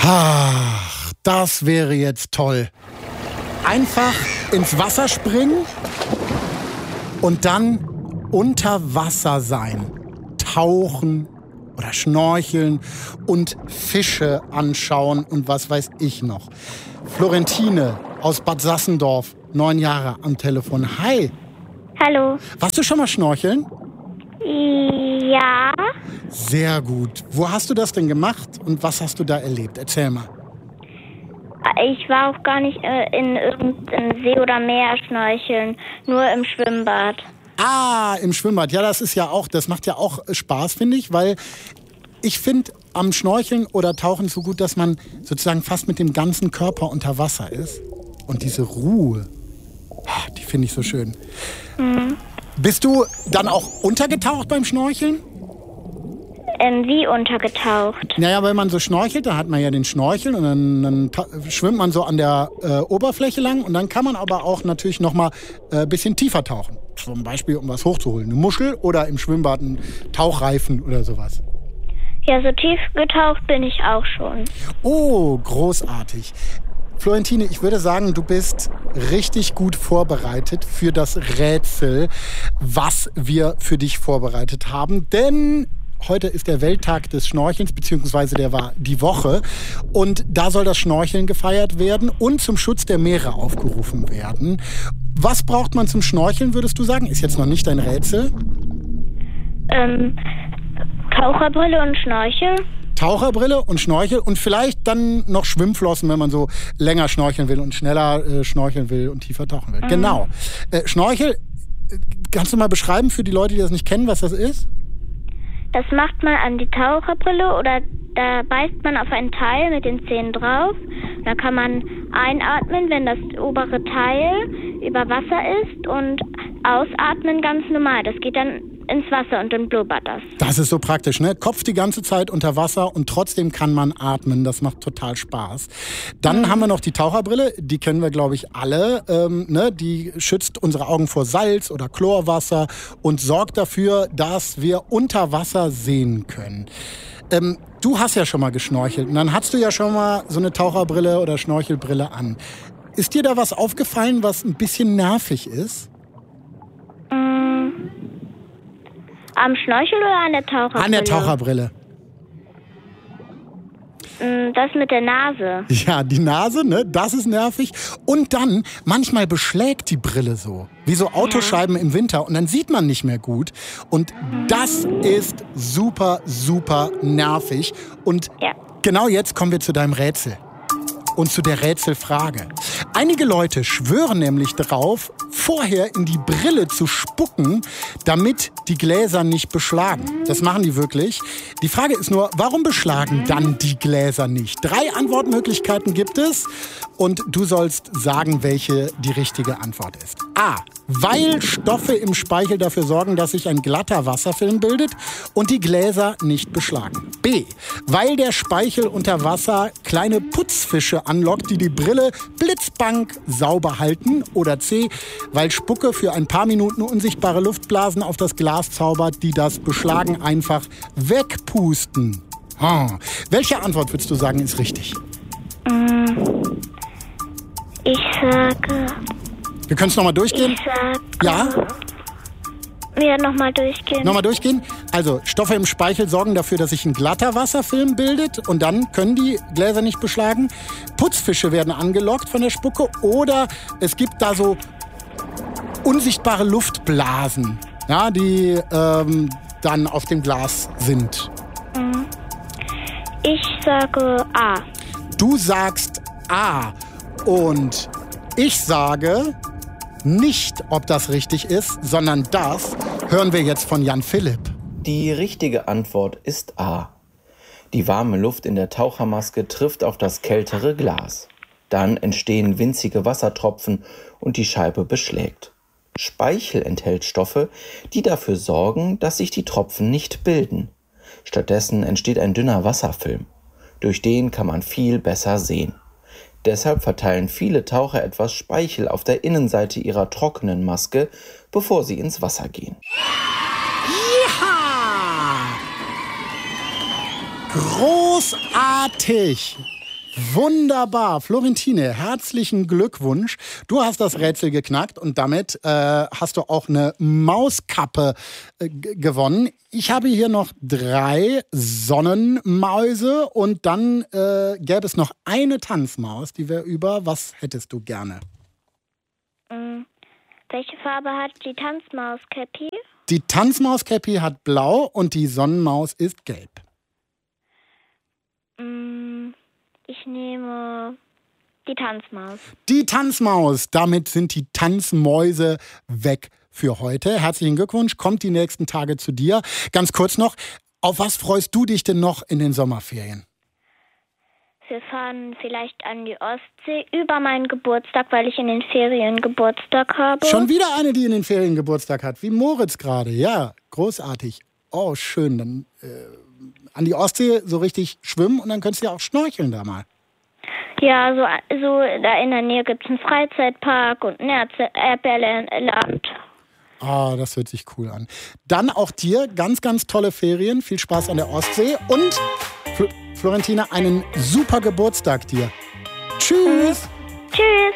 Ach, das wäre jetzt toll. Einfach ins Wasser springen und dann unter Wasser sein. Tauchen oder schnorcheln und Fische anschauen und was weiß ich noch. Florentine aus Bad Sassendorf, 9 Jahre am Telefon. Hi. Hallo. Warst du schon mal schnorcheln? Ja. Sehr gut. Wo hast du das denn gemacht und was hast du da erlebt? Erzähl mal. Ich war auch gar nicht in irgendeinem See oder Meer schnorcheln, nur im Schwimmbad. Ah, im Schwimmbad. Ja, das macht ja auch Spaß, finde ich, weil ich finde am Schnorcheln oder Tauchen so gut, dass man sozusagen fast mit dem ganzen Körper unter Wasser ist. Und diese Ruhe, die finde ich so schön. Mhm. Bist du dann auch untergetaucht beim Schnorcheln? Wie untergetaucht? Naja, wenn man so schnorchelt, dann hat man ja den Schnorchel und dann schwimmt man so an der Oberfläche lang und dann kann man aber auch natürlich nochmal ein bisschen tiefer tauchen. Zum Beispiel, um was hochzuholen. Eine Muschel oder im Schwimmbad ein Tauchreifen oder sowas. Ja, so tief getaucht bin ich auch schon. Oh, großartig. Florentine, ich würde sagen, du bist richtig gut vorbereitet für das Rätsel, was wir für dich vorbereitet haben. Denn heute ist der Welttag des Schnorchelns, beziehungsweise der war die Woche. Und da soll das Schnorcheln gefeiert werden und zum Schutz der Meere aufgerufen werden. Was braucht man zum Schnorcheln, würdest du sagen? Ist jetzt noch nicht dein Rätsel. Taucherbrille und Schnorchel. Taucherbrille und Schnorchel und vielleicht dann noch Schwimmflossen, wenn man so länger schnorcheln will und schneller schnorcheln will und tiefer tauchen will. Mhm. Genau. Schnorchel, kannst du mal beschreiben für die Leute, die das nicht kennen, was das ist? Das macht man an die Taucherbrille oder da beißt man auf ein Teil mit den Zähnen drauf. Da kann man einatmen, wenn das obere Teil über Wasser ist und ausatmen ganz normal. Das geht dann ins Wasser und dann blubbert das. Das ist so praktisch, ne? Kopf die ganze Zeit unter Wasser und trotzdem kann man atmen. Das macht total Spaß. Dann haben wir noch die Taucherbrille. Die kennen wir, glaube ich, alle. Ne? Die schützt unsere Augen vor Salz oder Chlorwasser und sorgt dafür, dass wir unter Wasser sehen können. Du hast ja schon mal geschnorchelt und dann hattest du ja schon mal so eine Taucherbrille oder Schnorchelbrille an. Ist dir da was aufgefallen, was ein bisschen nervig ist? Am Schnorchel oder an der Taucherbrille? An der Taucherbrille. Das mit der Nase. Ja, die Nase, ne? Das ist nervig. Und dann, manchmal beschlägt die Brille so. Wie so Autoscheiben im Winter. Und dann sieht man nicht mehr gut. Und das ist super, super nervig. Und genau jetzt kommen wir zu deinem Rätsel. Und zu der Rätselfrage. Einige Leute schwören nämlich darauf, vorher in die Brille zu spucken, damit die Gläser nicht beschlagen. Das machen die wirklich. Die Frage ist nur, warum beschlagen dann die Gläser nicht? 3 Antwortmöglichkeiten gibt es und du sollst sagen, welche die richtige Antwort ist. A. Weil Stoffe im Speichel dafür sorgen, dass sich ein glatter Wasserfilm bildet und die Gläser nicht beschlagen. B. Weil der Speichel unter Wasser kleine Putzfische anlockt, die die Brille blitzblank sauber halten. Oder C. Weil Spucke für ein paar Minuten unsichtbare Luftblasen auf das Glas zaubert, die das Beschlagen einfach wegpusten. Welche Antwort würdest du sagen, ist richtig? Ich sage... Wir können es nochmal durchgehen? Ich sage... Ja? Ja, nochmal durchgehen. Nochmal durchgehen? Also, Stoffe im Speichel sorgen dafür, dass sich ein glatter Wasserfilm bildet und dann können die Gläser nicht beschlagen. Putzfische werden angelockt von der Spucke oder es gibt da so unsichtbare Luftblasen, ja, die dann auf dem Glas sind. Ich sage A. Du sagst A und ich sage nicht, ob das richtig ist, sondern das hören wir jetzt von Jan Philipp. Die richtige Antwort ist A. Die warme Luft in der Tauchermaske trifft auf das kältere Glas. Dann entstehen winzige Wassertropfen und die Scheibe beschlägt. Speichel enthält Stoffe, die dafür sorgen, dass sich die Tropfen nicht bilden. Stattdessen entsteht ein dünner Wasserfilm. Durch den kann man viel besser sehen. Deshalb verteilen viele Taucher etwas Speichel auf der Innenseite ihrer trockenen Maske, bevor sie ins Wasser gehen. Ja! Großartig! Wunderbar. Florentine, herzlichen Glückwunsch. Du hast das Rätsel geknackt und damit hast du auch eine Mauskappe gewonnen. Ich habe hier noch 3 Sonnenmäuse und dann gäbe es noch eine Tanzmaus, die wäre über. Was hättest du gerne? Welche Farbe hat die Tanzmaus, Cappy? Die Tanzmaus Cappy hat blau und die Sonnenmaus ist gelb. Ich nehme die Tanzmaus. Die Tanzmaus. Damit sind die Tanzmäuse weg für heute. Herzlichen Glückwunsch. Kommt die nächsten Tage zu dir. Ganz kurz noch, auf was freust du dich denn noch in den Sommerferien? Wir fahren vielleicht an die Ostsee über meinen Geburtstag, weil ich in den Ferien Geburtstag habe. Schon wieder eine, die in den Ferien Geburtstag hat, wie Moritz gerade. Ja, großartig. Oh, schön. Dann an die Ostsee so richtig schwimmen und dann könntest du ja auch schnorcheln da mal. Ja, so da in der Nähe gibt es einen Freizeitpark und ein Erdbeerland. Ah, das hört sich cool an. Dann auch dir ganz, ganz tolle Ferien. Viel Spaß an der Ostsee und Florentine, einen super Geburtstag dir. Tschüss. Tschüss.